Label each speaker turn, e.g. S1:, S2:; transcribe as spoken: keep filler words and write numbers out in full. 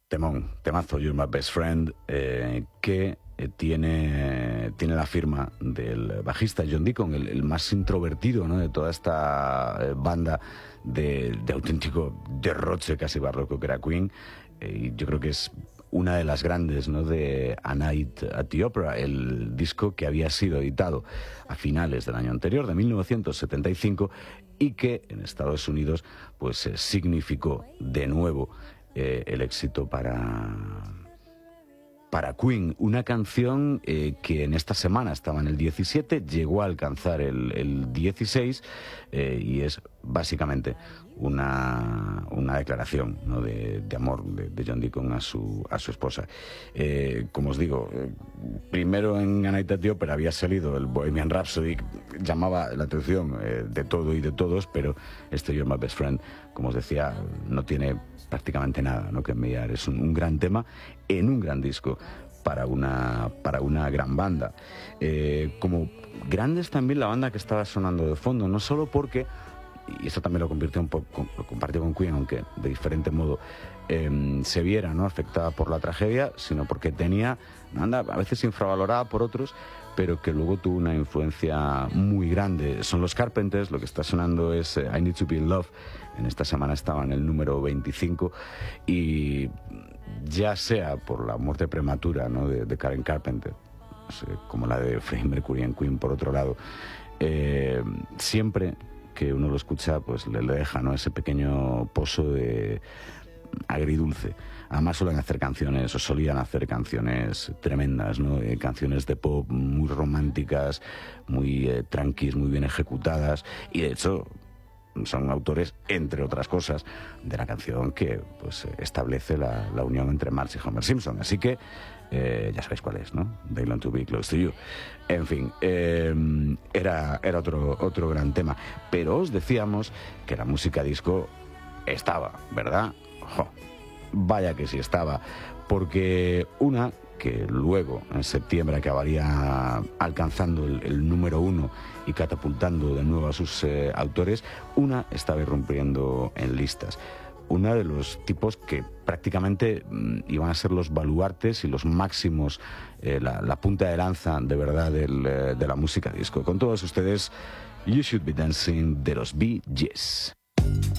S1: temón, temazo, You're My Best Friend, eh, que eh, tiene, tiene la firma del bajista John Deacon, el, el más introvertido, ¿no?, de toda esta eh, banda de, de auténtico derroche casi barroco que era Queen. Eh, y yo creo que es una de las grandes, ¿no?, de A Night at the Opera, el disco que había sido editado a finales del año anterior, de mil novecientos setenta y cinco, y que en Estados Unidos pues eh, significó de nuevo eh, el éxito para, para Queen. Una canción eh, que en esta semana estaba en el diecisiete, llegó a alcanzar el, el dieciséis, eh, y es básicamente una, una declaración, ¿no?, de, de amor de, de John Deacon a su, a su esposa. Eh, como os digo, eh, primero en A Night at the Opera había salido el Bohemian Rhapsody, llamaba la atención eh, de todo y de todos, pero este You're My Best Friend, como os decía, no tiene prácticamente nada, ¿no?, que envidiar. Es un, un gran tema en un gran disco para una, para una gran banda. Eh, como grande es también la banda que estaba sonando de fondo, no solo porque, y esto también lo convirtió un poco, lo compartió con Queen, aunque de diferente modo, eh, se viera, ¿no?, afectada por la tragedia, sino porque tenía una banda a veces infravalorada por otros, pero que luego tuvo una influencia muy grande. Son los Carpenters, lo que está sonando es eh, I Need to Be in Love. En esta semana estaba en el número veinticinco, y ya sea por la muerte prematura, ¿no?, de, de Karen Carpenter, no sé, como la de Freddie Mercury en Queen por otro lado, eh, siempre que uno lo escucha pues le, le deja, ¿no?, ese pequeño pozo de agridulce. Además suelen hacer canciones, o solían hacer canciones tremendas, ¿no?, eh, canciones de pop muy románticas, muy eh, tranquis, muy bien ejecutadas, y de hecho son autores, entre otras cosas, de la canción que pues establece la, la unión entre Marge y Homer Simpson. Así que eh, ya sabéis cuál es, ¿no? They Long to Be Close to You. En fin, eh, era, era otro, otro gran tema. Pero os decíamos que la música disco estaba, ¿verdad? Jo, vaya que sí estaba. Porque una que luego en septiembre acabaría alcanzando el, el número uno y catapultando de nuevo a sus eh, autores, una estaba irrumpiendo en listas. Una de los tipos que prácticamente mmm, iban a ser los baluartes y los máximos, eh, la, la punta de lanza de verdad del, eh, de la música disco. Con todos ustedes, You Should Be Dancing de los Bee Gees.